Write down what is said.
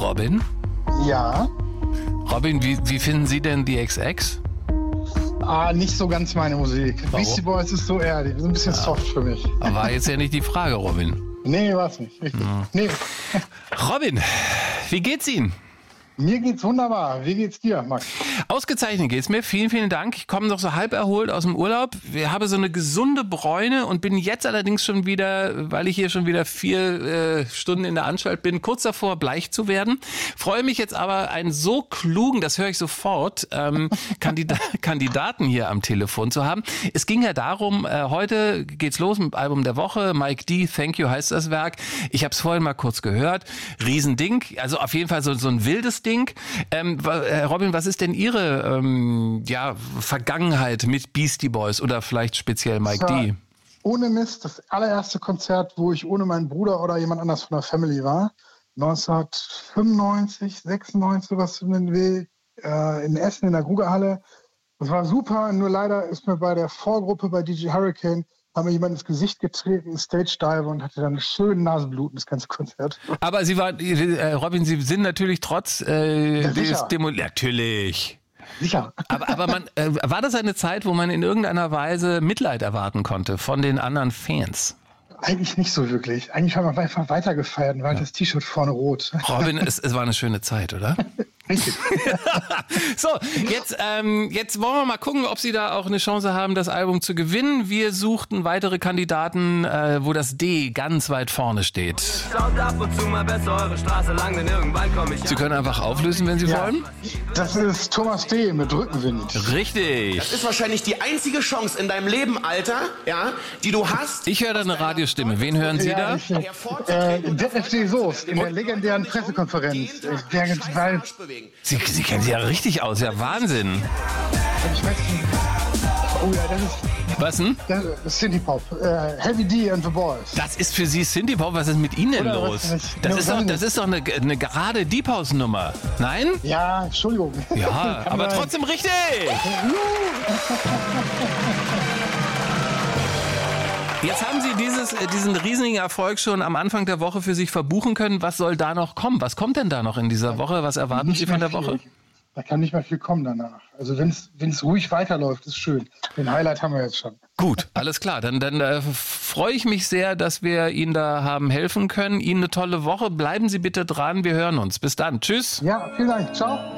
Robin? Ja. Robin, wie finden Sie denn die XX? Nicht so ganz meine Musik. Warum? Beastie Boys ist so eher, die sind ein bisschen soft für mich. Aber war jetzt ja nicht die Frage, Robin. Nee, war's nicht. Richtig. Nee. Robin, wie geht's Ihnen? Mir geht's wunderbar. Wie geht's dir, Max? Ausgezeichnet geht's mir. Vielen, vielen Dank. Ich komme noch so halb erholt aus dem Urlaub. Ich habe so eine gesunde Bräune und bin jetzt allerdings schon wieder, weil ich hier schon wieder 4 Stunden in der Anstalt bin, kurz davor, bleich zu werden. Freue mich jetzt aber, einen so klugen, das höre ich sofort, Kandidaten hier am Telefon zu haben. Es ging ja darum, heute geht's los mit dem Album der Woche. Mike D, Thank You heißt das Werk. Ich habe es vorhin mal kurz gehört. Riesending. Also auf jeden Fall so ein wildes Ding. Robin, was ist denn Ihre Vergangenheit mit Beastie Boys oder vielleicht speziell Mike D? Ohne Mist, das allererste Konzert, wo ich ohne meinen Bruder oder jemand anders von der Family war. 1995, 96, was du nennen will, in Essen in der Grugerhalle. Das war super, nur leider ist mir bei der Vorgruppe bei DJ Hurricane haben mir jemand ins Gesicht getreten, Stage Dive, und hatte dann eine schöne Nasenbluten, das ganze Konzert. Aber Sie waren, Robin, Sie sind natürlich trotz natürlich. Sicher. Aber war das eine Zeit, wo man in irgendeiner Weise Mitleid erwarten konnte von den anderen Fans? Eigentlich nicht so wirklich. Eigentlich haben wir einfach weitergefeiert und war das T-Shirt vorne rot. Robin, es war eine schöne Zeit, oder? Richtig. So, jetzt wollen wir mal gucken, ob Sie da auch eine Chance haben, das Album zu gewinnen. Wir suchten weitere Kandidaten, wo das D ganz weit vorne steht. Sie können einfach auflösen, wenn Sie wollen. Das ist Thomas D. mit Rückenwind. Richtig. Das ist wahrscheinlich die einzige Chance in deinem Leben, Alter, ja, die du hast. Ich höre da eine Radiostimme. Wen hören Sie da? Der FD Soest in der legendären Pressekonferenz. Sie kennen sich ja richtig aus, ja Wahnsinn. Ich weiß nicht. Oh ja, das ist... Was denn? Das ist Synthie Pop. Heavy D and the Boys. Das ist für Sie Synthie Pop, was ist mit Ihnen denn Oder los? was Das ist doch eine gerade Deep House Nummer. Nein? Ja, Entschuldigung. Ja, aber trotzdem richtig. Jetzt haben Sie diesen riesigen Erfolg schon am Anfang der Woche für sich verbuchen können. Was soll da noch kommen? Was kommt denn da noch in dieser Woche? Was erwarten Sie von der Woche? Da kann nicht mehr viel kommen danach. Also wenn es ruhig weiterläuft, ist schön. Den Highlight haben wir jetzt schon. Gut, alles klar. Dann freue ich mich sehr, dass wir Ihnen da haben helfen können. Ihnen eine tolle Woche. Bleiben Sie bitte dran. Wir hören uns. Bis dann. Tschüss. Ja, vielen Dank. Ciao.